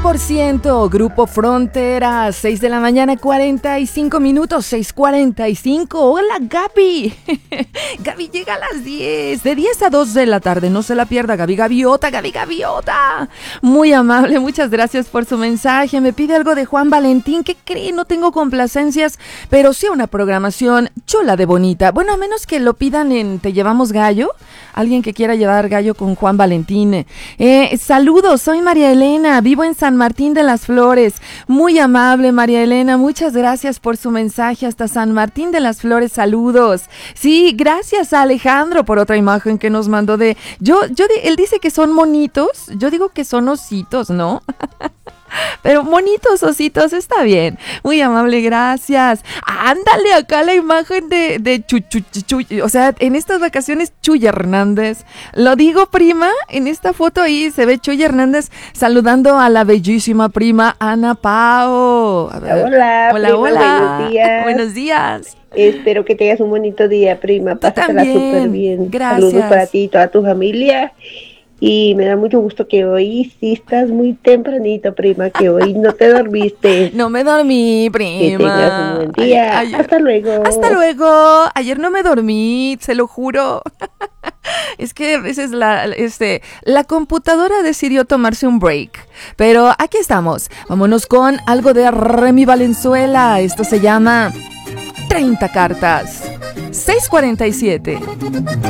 100% Grupo Frontera, 6 de la mañana, 45 minutos, 6:45. Hola, Gaby. Gaby llega a las 10, de 10 a 2 de la tarde. No se la pierda, Gaby Gaviota, Gaby Gaviota. Muy amable, muchas gracias por su mensaje. Me pide algo de Juan Valentín. ¿Qué cree? No tengo complacencias, pero sí una programación chula de bonita. Bueno, a menos que lo pidan en Te Llevamos Gallo. Alguien que quiera llevar gallo con Juan Valentín. Saludos, soy María Elena, vivo en San Martín de las Flores. Muy amable, María Elena, muchas gracias por su mensaje hasta San Martín de las Flores, saludos. Sí, gracias a Alejandro por otra imagen que nos mandó de... Él dice que son monitos, yo digo que son ositos, ¿no? Pero monitos, ositos, está bien. Muy amable, gracias. Ándale, acá la imagen de Chuy. O sea, en estas vacaciones, Chuy Hernández. Lo digo, prima, en esta foto ahí se ve Chuy Hernández saludando a la bellísima prima Ana Pao. A ver. Hola, prima, buenos días. Buenos días. Espero que tengas un bonito día, prima. Pásatela súper bien. Gracias. Saludos para ti y toda tu familia. Y me da mucho gusto que hoy sí estás muy tempranito, prima, que hoy no te dormiste. No me dormí, prima. Que tengas un buen día. Hasta luego. Hasta luego. Ayer no me dormí, se lo juro. Es que a veces la computadora decidió tomarse un break. Pero aquí estamos. Vámonos con algo de Remy Valenzuela. Esto se llama 30 cartas. 6:47.